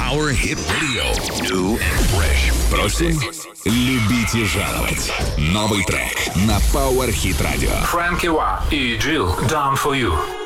Power Hit Radio. New and fresh. Просим, любите жаловать. Новый трек на Power Hit Radio. Frankie Wa и Jill, Down for You.